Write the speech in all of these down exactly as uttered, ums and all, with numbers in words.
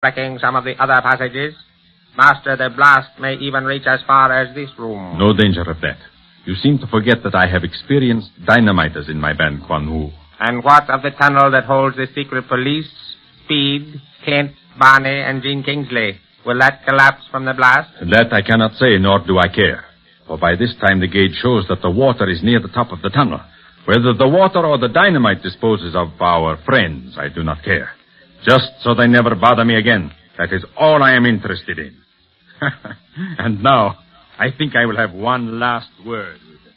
wrecking some of the other passages. Master, the blast may even reach as far as this room. No danger of that. You seem to forget that I have experienced dynamiters in my band, Quan Hu. And what of the tunnel that holds the secret police, Speed, Clint, Barney, and Gene Kingsley? Will that collapse from the blast? That I cannot say, nor do I care. For by this time the gauge shows that the water is near the top of the tunnel. Whether the water or the dynamite disposes of our friends, I do not care. Just so they never bother me again. That is all I am interested in. And now, I think I will have one last word with them.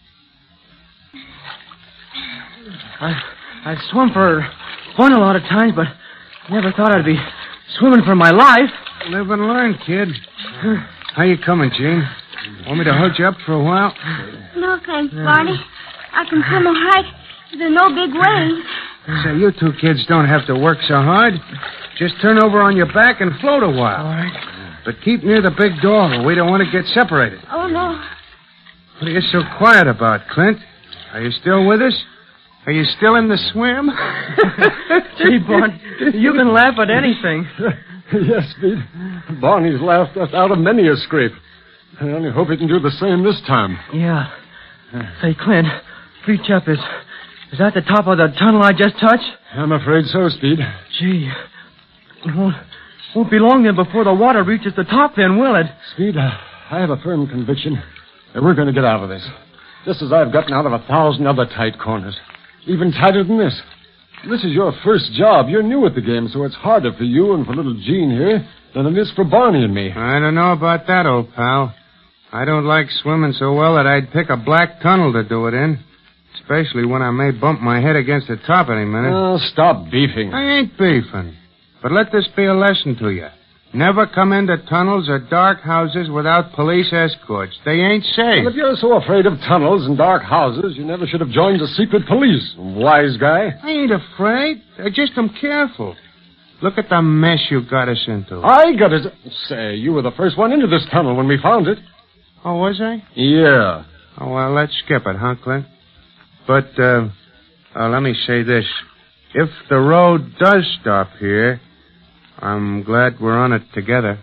I, I've swum for fun a lot of times, but never thought I'd be swimming for my life. Live and learn, kid. How you coming, Gene? Want me to hook you up for a while? No, thanks, Barney. I can swim all right. There are no big waves. Say, you two kids don't have to work so hard. Just turn over on your back and float a while. All right. But keep near the big door, or we don't want to get separated. Oh, no. What are you so quiet about, Clint? Are you still with us? Are you still in the swim? Gee, Barney, you can laugh at anything. Yes, Speed. Barney's laughed us out of many a scrape. I only hope he can do the same this time. Yeah. Say, Clint, reach up. Is, is that the top of the tunnel I just touched? I'm afraid so, Speed. Gee. It won't, won't be long then before the water reaches the top then, will it? Speed, uh, I have a firm conviction that we're going to get out of this. Just as I've gotten out of a thousand other tight corners. Even tighter than this. This is your first job. You're new at the game, so it's harder for you and for little Gene here than it is for Barney and me. I don't know about that, old pal. I don't like swimming so well that I'd pick a black tunnel to do it in. Especially when I may bump my head against the top any minute. Oh, stop beefing. I ain't beefing. But let this be a lesson to you. Never come into tunnels or dark houses without police escorts. They ain't safe. Well, if you're so afraid of tunnels and dark houses, you never should have joined the secret police, wise guy. I ain't afraid. I just am careful. Look at the mess you got us into. I got it. Say, you were the first one into this tunnel when we found it. Oh, was I? Yeah. Oh, well, let's skip it, huh, Clint? But, uh, uh, let me say this. If the road does stop here, I'm glad we're on it together.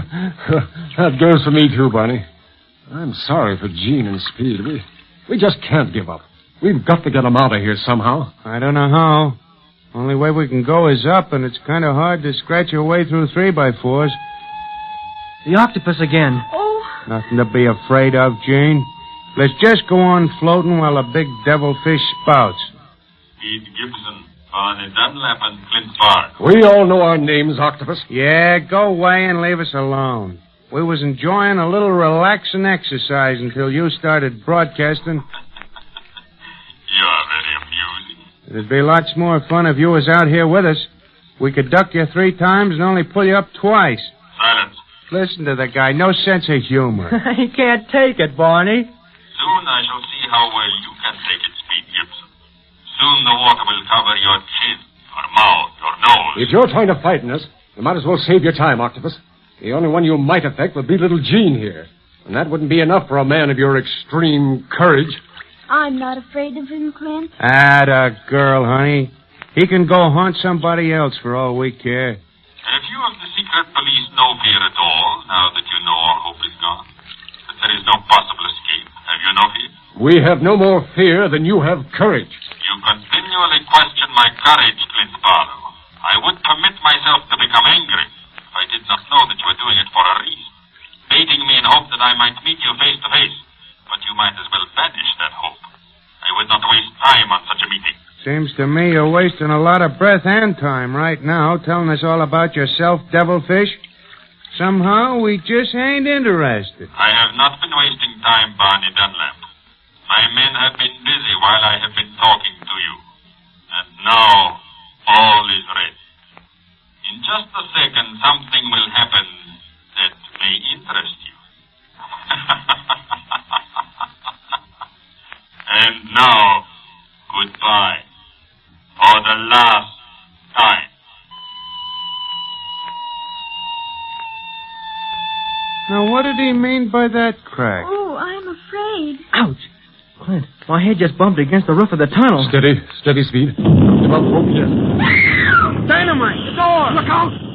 That goes for me, too, Barney. I'm sorry for Gene and Speed. We, we just can't give up. We've got to get them out of here somehow. I don't know how. Only way we can go is up, and it's kind of hard to scratch your way through three by fours. The octopus again. Oh. Nothing to be afraid of, Gene. Let's just go on floating while the big devilfish spouts. Speed Gibson, Barney Dunlap, and Clint Bark. We all know our names, Octopus. Yeah, go away and leave us alone. We was enjoying a little relaxing exercise until you started broadcasting. You are very amusing. It'd be lots more fun if you was out here with us. We could duck you three times and only pull you up twice. Silence. Listen to the guy. No sense of humor. He can't take it, Barney. Soon I shall see how well you can take it, Speed Gibson. Soon the water will cover your chin, your mouth, your nose. If you're trying to frighten us, you might as well save your time, Octopus. The only one you might affect would be little Gene here. And that wouldn't be enough for a man of your extreme courage. I'm not afraid of him, Clint. Atta girl, honey. He can go haunt somebody else for all we care. Have you of the secret police no fear at all, now that you know all hope is gone? That there is no possible escape? Have you no fear? We have no more fear than you have courage. You continually question my courage, Clint Barlow. I would permit myself to become angry if I did not know that you were doing it for a reason. Baiting me in hope that I might meet you face to face. But you might as well banish that hope. I would not waste time on such a meeting. Seems to me you're wasting a lot of breath and time right now telling us all about yourself, devilfish. Somehow we just ain't interested. I have not been wasting time, Barney Dunlap. My men have been busy while I have been talking to you. And now all is ready. In just a second, something will happen that may interest you. And now, goodbye. For the last time. Now, what did he mean by that crack? Oh, I'm afraid. Ouch. Clint, my head just bumped against the roof of the tunnel. Steady, steady, Speed. Come up, hope, yes. Dynamite! The door! Look out!